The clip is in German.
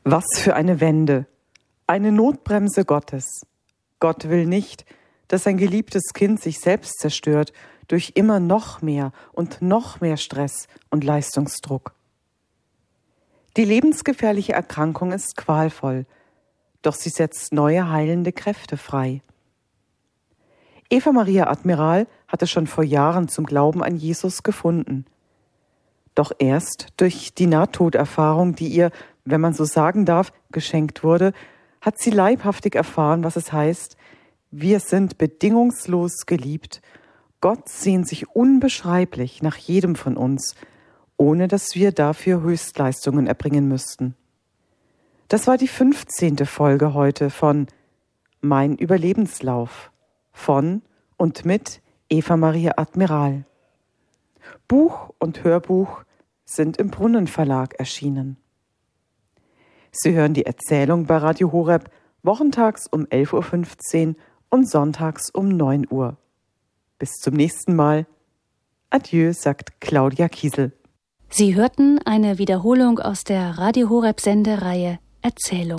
Was für eine Wende, eine Notbremse Gottes. Gott will nicht, dass ein geliebtes Kind sich selbst zerstört durch immer noch mehr und noch mehr Stress und Leistungsdruck. Die lebensgefährliche Erkrankung ist qualvoll, doch sie setzt neue heilende Kräfte frei. Eva Maria Admiral hatte schon vor Jahren zum Glauben an Jesus gefunden. Doch erst durch die Nahtoderfahrung, die ihr, wenn man so sagen darf, geschenkt wurde, hat sie leibhaftig erfahren, was es heißt: Wir sind bedingungslos geliebt. Gott sehnt sich unbeschreiblich nach jedem von uns, ohne dass wir dafür Höchstleistungen erbringen müssten. Das war die 15. Folge heute von Mein Überlebenslauf von und mit Eva Maria Admiral. Buch und Hörbuch sind im Brunnenverlag erschienen. Sie hören die Erzählung bei Radio Horeb wochentags um 11.15 Uhr und sonntags um 9 Uhr. Bis zum nächsten Mal. Adieu, sagt Claudia Kiesel. Sie hörten eine Wiederholung aus der Radio Horeb Sendereihe Erzählung.